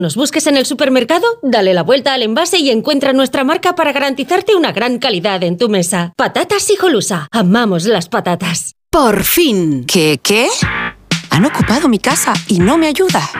Nos busques en el supermercado, dale la vuelta al envase y encuentra nuestra marca para garantizarte una gran calidad en tu mesa. Patatas Hijolusa. Amamos las patatas. ¡Por fin! ¿Qué? Han ocupado mi casa y no me ayuda.